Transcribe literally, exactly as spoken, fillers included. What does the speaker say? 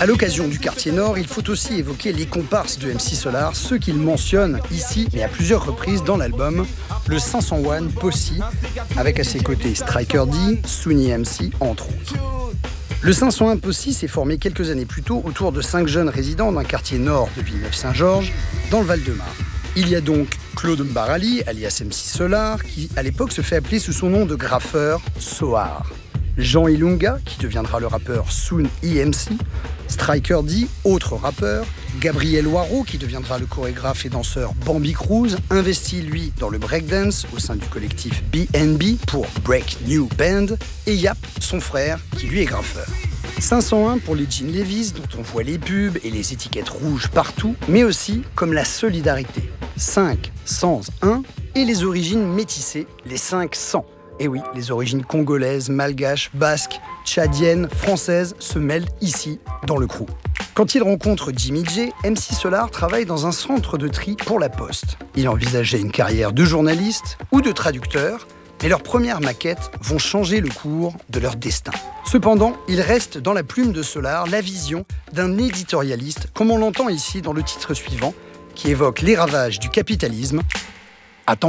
À l'occasion du quartier nord, il faut aussi évoquer les comparses de M C Solar, ceux qu'il mentionne ici, mais à plusieurs reprises dans l'album, le cinq cent un Posse, avec à ses côtés Striker D, Sunny M C, entre autres. Le cinq cent un Posse s'est formé quelques années plus tôt autour de cinq jeunes résidents d'un quartier nord de Villeneuve-Saint-Georges, dans le Val-de-Marne. Il y a donc Claude Mbarali, alias M C Solar, qui à l'époque se fait appeler sous son nom de graffeur Soar. Jean Ilunga, qui deviendra le rappeur Soon E M C, Striker D, autre rappeur, Gabriel Waro, qui deviendra le chorégraphe et danseur Bambi Cruz, investi lui dans le breakdance au sein du collectif B N B pour Break New Band, et Yap, son frère, qui lui est graffeur. cinq cent un pour les jeans Levi's dont on voit les pubs et les étiquettes rouges partout, mais aussi comme la solidarité. cinq sans un et les origines métissées, les cinq cents. Et oui, les origines congolaises, malgaches, basques, tchadiennes, françaises se mêlent ici, dans le crew. Quand il rencontre Jimmy J, M C Solar travaille dans un centre de tri pour la Poste. Il envisageait une carrière de journaliste ou de traducteur, mais leurs premières maquettes vont changer le cours de leur destin. Cependant, il reste dans la plume de Solar la vision d'un éditorialiste, comme on l'entend ici dans le titre suivant, qui évoque les ravages du capitalisme